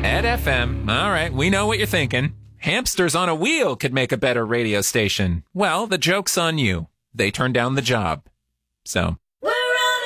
Ed FM. All right, we know what you're thinking. Hamsters on a wheel could make a better radio station. Well, the joke's on you. They turned down the job. So,